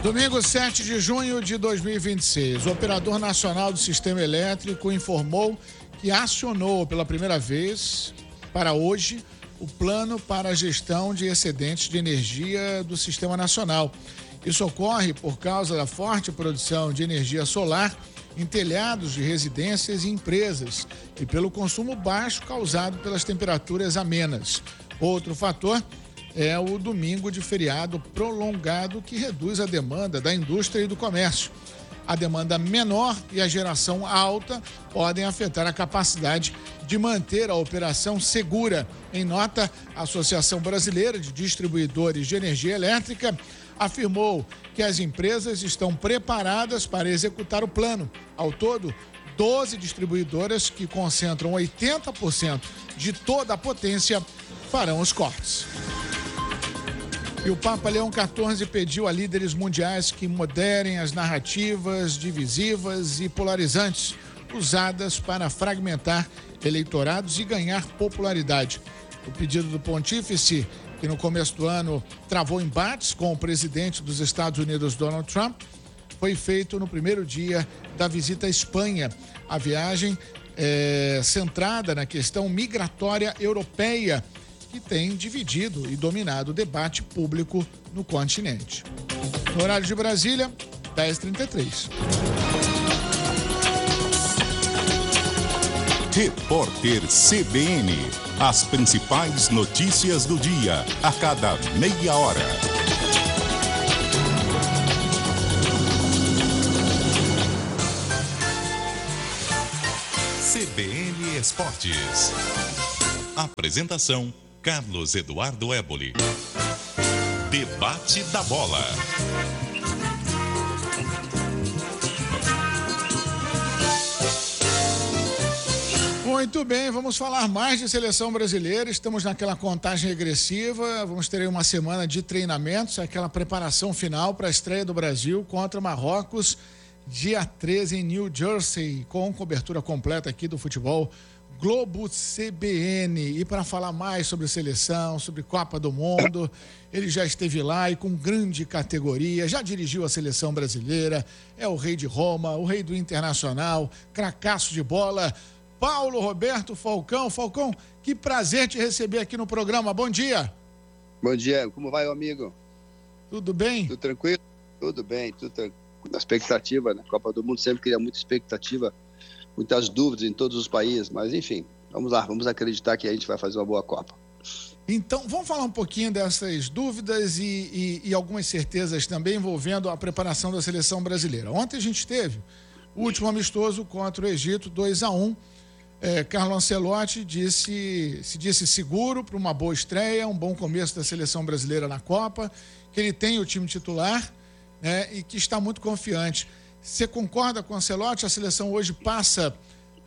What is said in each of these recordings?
Domingo 7 de junho de 2026, o Operador Nacional do Sistema Elétrico informou que acionou pela primeira vez, para hoje, o Plano para a Gestão de Excedentes de Energia do Sistema Nacional. Isso ocorre por causa da forte produção de energia solar em telhados de residências e empresas e pelo consumo baixo causado pelas temperaturas amenas. Outro fator é o domingo de feriado prolongado, que reduz a demanda da indústria e do comércio. A demanda menor e a geração alta podem afetar a capacidade de manter a operação segura. Em nota, a Associação Brasileira de Distribuidores de Energia Elétrica afirmou que as empresas estão preparadas para executar o plano. Ao todo, 12 distribuidoras, que concentram 80% de toda a potência, farão os cortes. E o Papa Leão XIV pediu a líderes mundiais que moderem as narrativas divisivas e polarizantes usadas para fragmentar eleitorados e ganhar popularidade. O pedido do pontífice, que no começo do ano travou embates com o presidente dos Estados Unidos, Donald Trump, foi feito no primeiro dia da visita à Espanha. A viagem é centrada na questão migratória europeia, que tem dividido e dominado o debate público no continente. No horário de Brasília, 10h33. Repórter CBN. As principais notícias do dia, a cada meia hora. CBN Esportes. Apresentação: Carlos Eduardo Éboli. Debate da bola. Muito bem, vamos falar mais de seleção brasileira. Estamos naquela contagem regressiva. Vamos ter aí uma semana de treinamentos, aquela preparação final para a estreia do Brasil contra Marrocos, dia 13 em New Jersey, com cobertura completa aqui do futebol Globo CBN. E para falar mais sobre seleção, sobre Copa do Mundo, ele já esteve lá e com grande categoria, já dirigiu a seleção brasileira, é o rei de Roma, o rei do Internacional, cracaço de bola, Paulo Roberto Falcão. Falcão, que prazer te receber aqui no programa. Bom dia. Bom dia, como vai, amigo? Tudo bem? Tudo tranquilo? Tudo bem, tudo tranquilo. Na expectativa, né? Copa do Mundo sempre cria muita expectativa, muitas dúvidas em todos os países, mas enfim, vamos lá, vamos acreditar que a gente vai fazer uma boa Copa. Então, vamos falar um pouquinho dessas dúvidas e algumas certezas também envolvendo a preparação da seleção brasileira. Ontem a gente teve o último amistoso contra o Egito, 2-1. Carlo Ancelotti se disse seguro para uma boa estreia, um bom começo da seleção brasileira na Copa, que ele tem o time titular, né, e que está muito confiante. Você concorda com o Ancelotti? A seleção hoje passa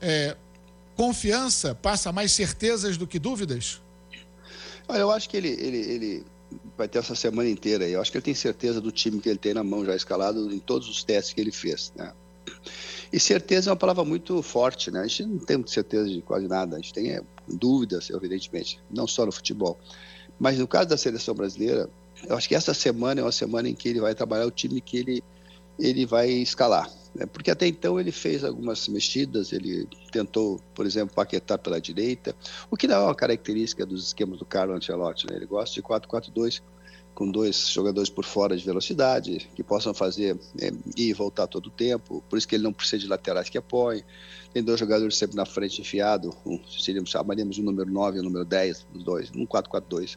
confiança, passa mais certezas do que dúvidas? Olha, eu acho que ele vai ter essa semana inteira. Eu acho que ele tem certeza do time que ele tem na mão já escalado em todos os testes que ele fez, né? E certeza é uma palavra muito forte, né? A gente não tem muita certeza de quase nada, a gente tem dúvidas, evidentemente, não só no futebol. Mas no caso da seleção brasileira, eu acho que essa semana é uma semana em que ele vai trabalhar o time que ele vai escalar, né? Porque até então ele fez algumas mexidas, ele tentou, por exemplo, paquetar pela direita, o que não é uma característica dos esquemas do Carlo Ancelotti, né? Ele gosta de 4-4-2, com 2 jogadores por fora de velocidade, que possam fazer ir e voltar todo o tempo, por isso que ele não precisa de laterais que apoiem. Tem 2 jogadores sempre na frente enfiado, chamaríamos de número 9 e o número 10, os dois, um 4-4-2,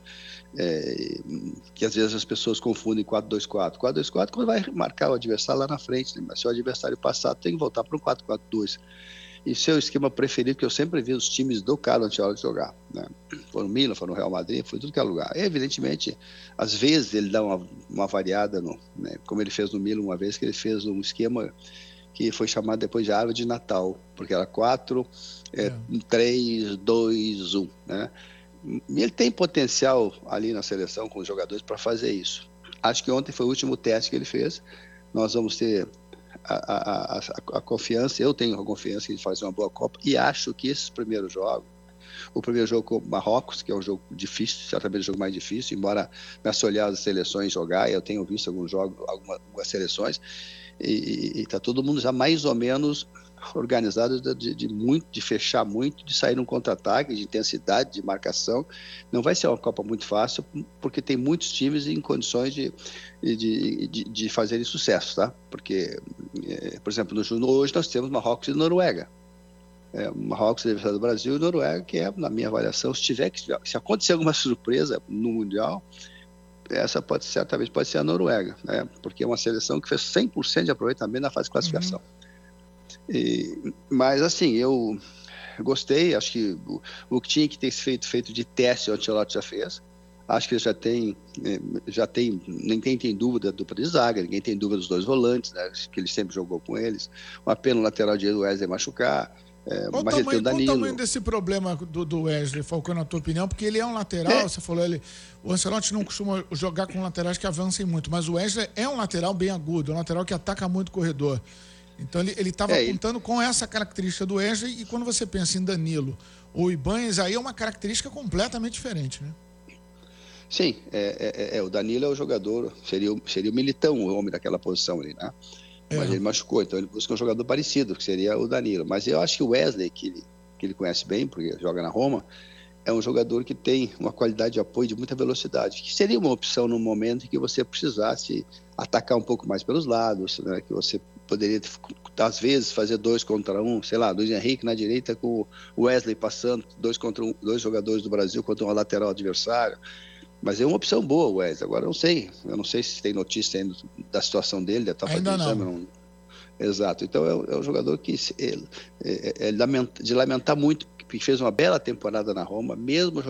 que às vezes as pessoas confundem 4-2-4. 4-2-4 quando vai marcar o adversário lá na frente, né? Mas se o adversário passar, tem que voltar para um 4-4-2. Isso é o esquema preferido que eu sempre vi os times do Carlo Ancelotti jogar, né? Foi no Milan, foi no Real Madrid, foi em tudo que é lugar. E, evidentemente, às vezes ele dá uma variada, né? Como ele fez no Milan uma vez, que ele fez um esquema que foi chamado depois de árvore de Natal, porque era 4, 3, 2, 1, né? E ele tem potencial ali na seleção com os jogadores para fazer isso. Acho que ontem foi o último teste que ele fez. Nós vamos ter a confiança, eu tenho a confiança que ele faz uma boa Copa, e acho que esses primeiros jogos o primeiro jogo com o Marrocos, que é um jogo difícil, certamente o jogo mais difícil, embora me olhar as seleções jogar, eu tenho visto alguns jogos, algumas seleções, e está todo mundo já mais ou menos organizado de fechar muito, de sair num contra-ataque, de intensidade, de marcação. Não vai ser uma Copa muito fácil, porque tem muitos times em condições de fazerem sucesso, tá? Porque, por exemplo, hoje nós temos Marrocos e Noruega. Marrocos, adversário do Brasil, e Noruega, que é, na minha avaliação, se acontecer alguma surpresa no Mundial, essa certamente pode ser a Noruega, né? Porque é uma seleção que fez 100% de aproveitamento na fase de classificação. Mas assim, eu gostei, acho que o que tinha que ter feito de teste o Ancelotti já fez. Acho que ele já tem, ninguém tem dúvida da dupla de zaga, ninguém tem dúvida dos dois volantes, né, que ele sempre jogou com eles. Uma pena o lateral direito do Wesley machucar. Mas ele tem o Danilo. Qual o tamanho desse problema do Wesley, Falcão, na tua opinião? Porque ele é um lateral, você falou, o Ancelotti não costuma jogar com laterais que avancem muito, mas o Wesley é um lateral bem agudo, um lateral que ataca muito o corredor. Então ele estava contando com essa característica do Wesley, e quando você pensa em Danilo ou Ibanez, aí é uma característica completamente diferente, né? Sim, o Danilo é o jogador, seria o Militão, o homem daquela posição ali, né? Mas ele machucou, então ele busca um jogador parecido, que seria o Danilo. Mas eu acho que o Wesley, que ele conhece bem, porque joga na Roma, é um jogador que tem uma qualidade de apoio de muita velocidade, que seria uma opção no momento em que você precisasse atacar um pouco mais pelos lados, né? Que você poderia, às vezes, fazer 2 contra 1, sei lá, Luiz Henrique na direita com o Wesley passando, 2 contra 1, 2 jogadores do Brasil contra um lateral adversário. Mas é uma opção boa o Wesley. Agora eu não sei se tem notícia ainda da situação dele, deve estar fazendo exame. Não. Exato, então é um jogador que de lamentar muito, que fez uma bela temporada na Roma, mesmo